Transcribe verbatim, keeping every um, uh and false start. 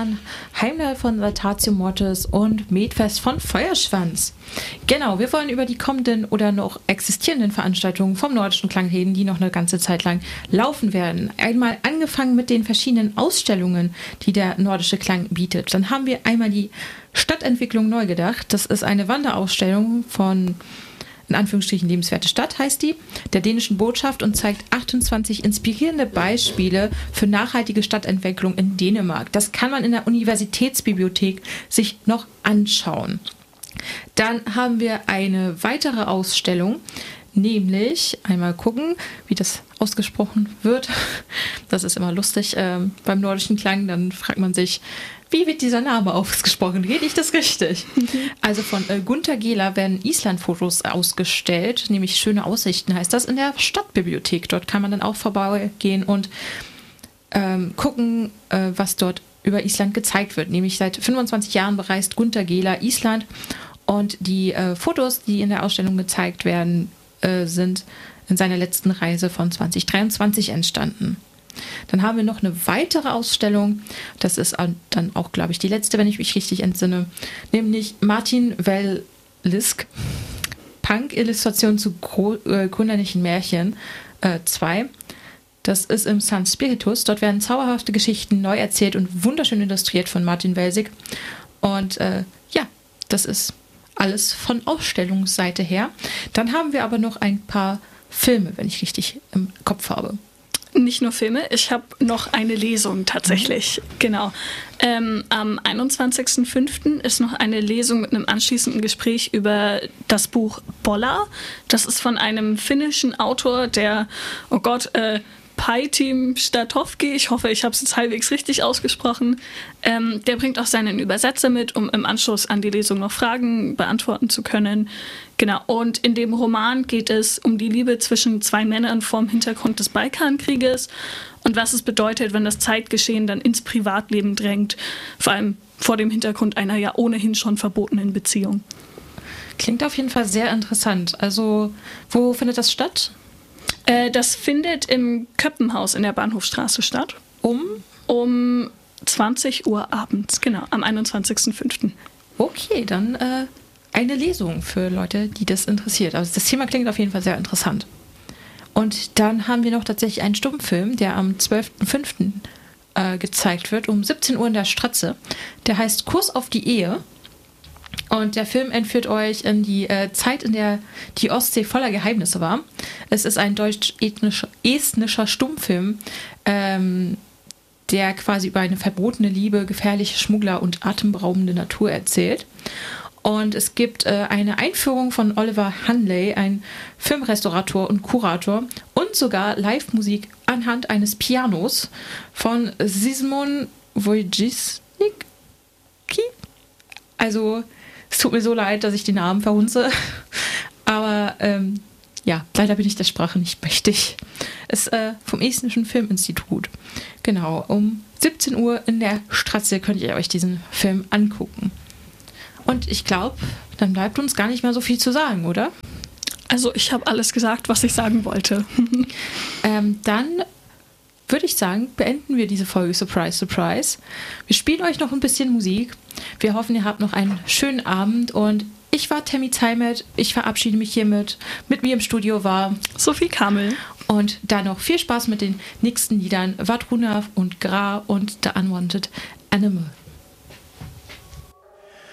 waren Heimdall von Saltatio Mortis und Metfest von Feuerschwanz. Genau, wir wollen über die kommenden oder noch existierenden Veranstaltungen vom Nordischen Klang reden, die noch eine ganze Zeit lang laufen werden. Einmal angefangen mit den verschiedenen Ausstellungen, die der Nordische Klang bietet. Dann haben wir einmal die Stadtentwicklung neu gedacht. Das ist eine Wanderausstellung von, in Anführungsstrichen, lebenswerte Stadt heißt die, der dänischen Botschaft und zeigt achtundzwanzig inspirierende Beispiele für nachhaltige Stadtentwicklung in Dänemark. Das kann man in der Universitätsbibliothek sich noch anschauen. Dann haben wir eine weitere Ausstellung, nämlich, einmal gucken, wie das ausgesprochen wird. Das ist immer lustig ähm, beim Nordischen Klang, dann fragt man sich, wie wird dieser Name ausgesprochen? Rede ich das richtig? Mhm. Also von äh, Gunther Gehler werden Island-Fotos ausgestellt, nämlich schöne Aussichten heißt das, in der Stadtbibliothek. Dort kann man dann auch vorbeigehen und ähm, gucken, äh, was dort über Island gezeigt wird. Nämlich seit fünfundzwanzig Jahren bereist Gunther Gehler Island und die äh, Fotos, die in der Ausstellung gezeigt werden, äh, sind in seiner letzten Reise von zwanzig dreiundzwanzig entstanden. Dann haben wir noch eine weitere Ausstellung, das ist dann auch, glaube ich, die letzte, wenn ich mich richtig entsinne, nämlich Martin Well-Lisk, Punk-Illustration zu äh, gründerlichen Märchen zwei. Das ist im San Spiritus. Dort werden zauberhafte Geschichten neu erzählt und wunderschön illustriert von Martin Welsig. Und äh, ja, das ist alles von Ausstellungsseite her. Dann haben wir aber noch ein paar Filme, wenn ich richtig im Kopf habe. Nicht nur Filme, ich habe noch eine Lesung tatsächlich, mhm. genau. Ähm, am einundzwanzigsten fünften ist noch eine Lesung mit einem anschließenden Gespräch über das Buch Bolla. Das ist von einem finnischen Autor, der, oh Gott, äh, Päivi Statowski, ich hoffe, ich habe es jetzt halbwegs richtig ausgesprochen, ähm, der bringt auch seinen Übersetzer mit, um im Anschluss an die Lesung noch Fragen beantworten zu können. Genau, und in dem Roman geht es um die Liebe zwischen zwei Männern vorm Hintergrund des Balkankrieges und was es bedeutet, wenn das Zeitgeschehen dann ins Privatleben drängt, vor allem vor dem Hintergrund einer ja ohnehin schon verbotenen Beziehung. Klingt auf jeden Fall sehr interessant. Also, wo findet das statt? Äh, das findet im Köppenhaus in der Bahnhofstraße statt. Um? Um zwanzig Uhr abends, genau, am einundzwanzigsten fünften Okay, dann äh, eine Lesung für Leute, die das interessiert. Also das Thema klingt auf jeden Fall sehr interessant. Und dann haben wir noch tatsächlich einen Stummfilm, der am zwölften fünften äh, gezeigt wird, um siebzehn Uhr in der Stratze. Der heißt Kurs auf die Ehe. Und der Film entführt euch in die äh, Zeit, in der die Ostsee voller Geheimnisse war. Es ist ein deutsch-estnischer Stummfilm, ähm, der quasi über eine verbotene Liebe, gefährliche Schmuggler und atemberaubende Natur erzählt. Und es gibt äh, eine Einführung von Oliver Hanley, ein Filmrestaurator und Kurator, und sogar Live-Musik anhand eines Pianos von Szymon Wojcicki. Also es tut mir so leid, dass ich den Namen verhunze, aber ähm, ja, leider bin ich der Sprache nicht mächtig. Es ist äh, vom Estnischen Filminstitut. Genau, um siebzehn Uhr in der Stratze könnt ihr euch diesen Film angucken. Und ich glaube, dann bleibt uns gar nicht mehr so viel zu sagen, oder? Also ich habe alles gesagt, was ich sagen wollte. ähm, dann würde ich sagen, beenden wir diese Folge Surprise, Surprise. Wir spielen euch noch ein bisschen Musik. Wir hoffen, ihr habt noch einen schönen Abend und ich war Tammy Zeimet. Ich verabschiede mich hiermit. Mit mir im Studio war Sophie Kamel. Und dann noch viel Spaß mit den nächsten Liedern Vadruna und Gra und The Unwanted Animal.